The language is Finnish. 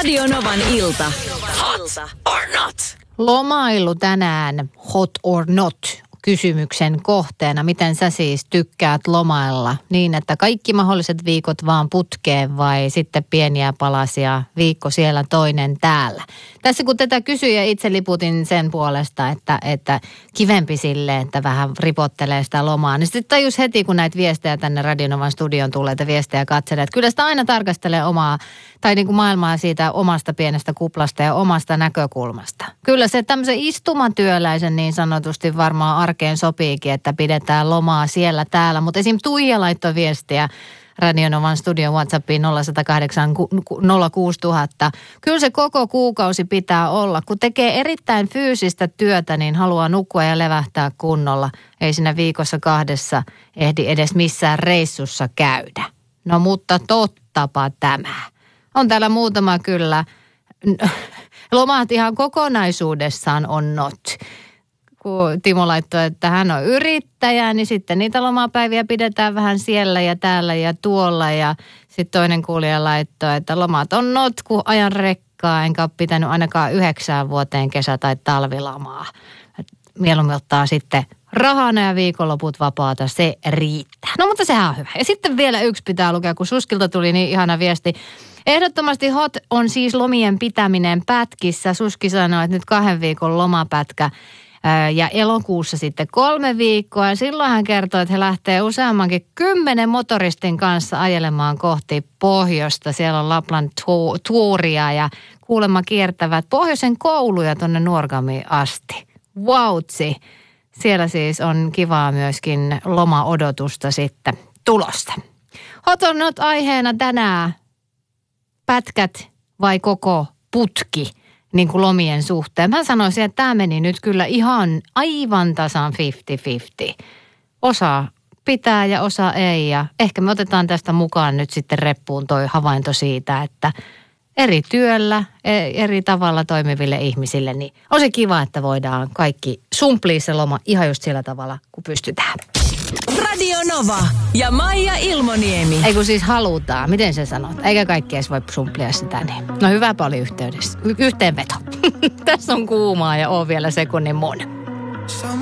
Radio Novan ilta. Hot or not? Lomailu tänään, hot or not, kysymyksen kohteena. Miten sä siis tykkäät lomailla niin, että kaikki mahdolliset viikot vaan putkeen vai sitten pieniä palasia, viikko siellä toinen täällä? Tässä kun tätä kysyjä itse liputin sen puolesta, että kivempi silleen, että vähän ripottelee sitä lomaa, niin sitten tajus heti, kun näitä viestejä tänne Radio Novan studioon tulee, että viestejä katselee, että kyllä sitä aina tarkastelee omaa, tai niin kuin maailmaa siitä omasta pienestä kuplasta ja omasta näkökulmasta. Kyllä se tämmöisen istumatyöläisen niin sanotusti varmaan arkeen sopiikin, että pidetään lomaa siellä täällä, mutta esim. Tuija laittoi viestiä Radio Novan studion WhatsAppiin 0108 06000. Kyllä se koko kuukausi pitää olla. Kun tekee erittäin fyysistä työtä, niin haluaa nukkua ja levähtää kunnolla. Ei siinä viikossa 2 ehdi edes missään reissussa käydä. No mutta tottapa tämä. On täällä muutama kyllä. Lomat ihan kokonaisuudessaan on not. Kun Timo laittoi, että hän on yrittäjä, niin sitten niitä lomapäiviä pidetään vähän siellä ja täällä ja tuolla. Ja sitten toinen kuulija laittoi, että lomat on not, kun ajan rekkaa, enkä ole pitänyt ainakaan 9 vuoteen kesä- tai talvilomaa. Mieluummin ottaa sitten rahana ja viikonloput vapaata, se riittää. No mutta sehän on hyvä. Ja sitten vielä yksi pitää lukea, kun Suskilta tuli niin ihana viesti. Ehdottomasti hot on siis lomien pitäminen pätkissä. Suski sanoi, että nyt 2 viikon lomapätkä. Ja elokuussa sitten 3 viikkoa. Ja silloin hän kertoi, että he lähtee useammankin 10 motoristin kanssa ajelemaan kohti pohjoista. Siellä on Lapland tuuria ja kuulemma kiertävät pohjoisen kouluja tuonne Nuorgamiin asti. Vautsi! Siellä siis on kivaa myöskin loma-odotusta sitten tulosta. Hot or not aiheena tänään pätkät vai koko putki? Niin kuin lomien suhteen. Mä sanoisin, että tämä meni nyt kyllä ihan aivan tasan 50-50. Osa pitää ja osa ei. Ja ehkä me otetaan tästä mukaan nyt sitten reppuun toi havainto siitä, että eri työllä, eri tavalla toimiville ihmisille, niin on se kiva, että voidaan kaikki sumplia se loma ihan just sillä tavalla, kun pystytään. Radio Nova ja Maija Ilmoniemi. Ei kun siis halutaan, miten se sanot? Eikä kaikki edes voi sumplia sitä niin. No hyväpä oli yhteenveto. Tässä on kuumaa ja on vielä sekunnin mun.